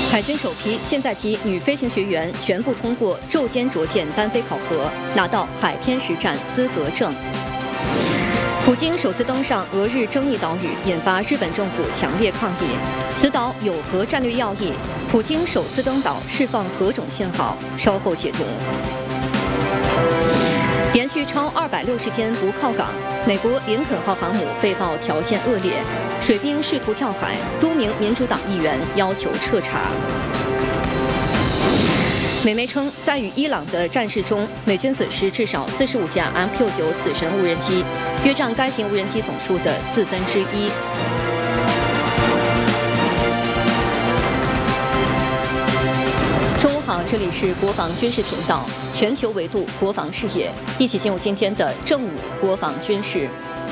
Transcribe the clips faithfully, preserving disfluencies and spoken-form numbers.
海军首批舰载机女飞行学员全部通过昼间着舰单飞考核，拿到海天实战资格证。普京首次登上俄日争议岛屿，引发日本政府强烈抗议。此岛有何战略要义？普京首次登岛释放何种信号？稍后解读。连续超二百六十天不靠港，美国林肯号航母被曝条件恶劣，水兵试图跳海，多名民主党议员要求彻查。美媒称，在与伊朗的战事中，美军损失至少四十五架 M Q 九死神无人机，约占该型无人机总数的四分之一。中午好，这里是国防军事频道，全球维度国防视野，一起进入今天的正午国防军事。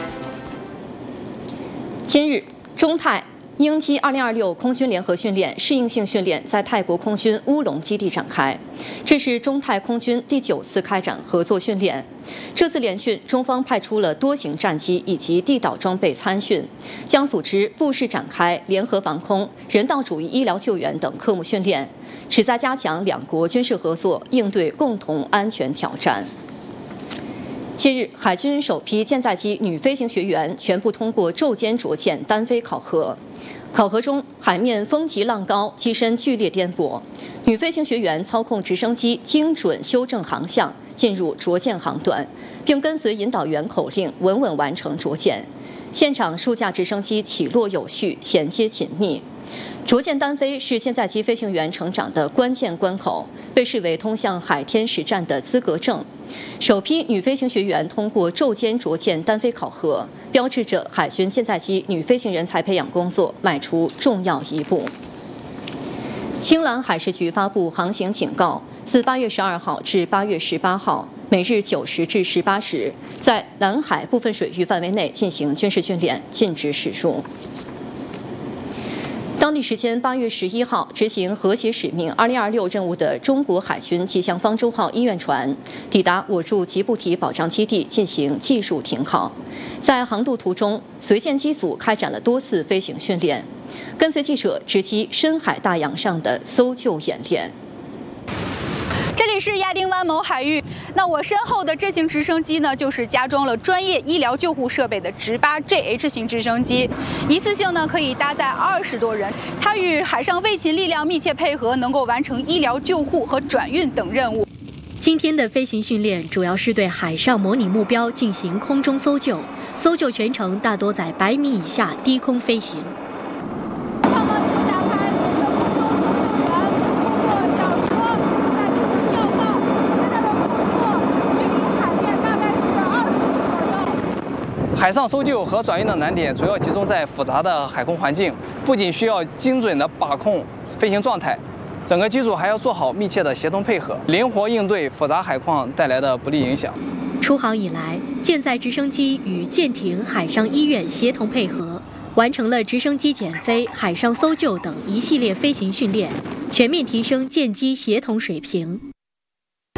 今日，中泰鹰击二零二六空军联合训练适应性训练在泰国空军乌龙基地展开，这是中泰空军第九次开展合作训练。这次联训，中方派出了多型战机以及地导装备参训，将组织布式展开联合防空、人道主义医疗救援等科目训练，旨在加强两国军事合作，应对共同安全挑战。近日，海军首批舰载机女飞行学员全部通过昼间着舰单飞考核。考核中，海面风急浪高，机身剧烈颠簸，女飞行学员操控直升机精准修正航向，进入着舰航段，并跟随引导员口令稳稳完成着舰。现场数架直升机起落有序，衔接紧密。着舰单飞是舰载机飞行员成长的关键关口，被视为通向海天实战的资格证。首批女飞行学员通过昼间着舰单飞考核，标志着海军舰载机女飞行人才培养工作迈出重要一步。青蓝海事局发布航行警告，自八月十二号至八月十八号，每日九时至十八时，在南海部分水域范围内进行军事训练，禁止驶入。当地时间八月十一号，执行和谐使命二零二六任务的中国海军吉祥方舟号医院船抵达我驻吉布提保障基地进行技术停靠。在航渡途中，随舰机组开展了多次飞行训练，跟随记者直击深海大洋上的搜救演练。 这里是亚丁湾某海域，那我身后的这型直升机呢，就是加装了专业医疗救护设备的直八 J H 型直升机，一次性呢可以搭载二十多人，它与海上卫勤力量密切配合，能够完成医疗救护和转运等任务。 今天的飞行训练主要是对海上模拟目标进行空中搜救，搜救全程大多在百米以下低空飞行。 海上搜救和转运的难点主要集中在复杂的海空环境，不仅需要精准的把控飞行状态，整个机组还要做好密切的协同配合，灵活应对复杂海况带来的不利影响。 出航以来，舰载直升机与舰艇、海上医院协同配合，完成了直升机减飞、海上搜救等一系列飞行训练，全面提升舰机协同水平。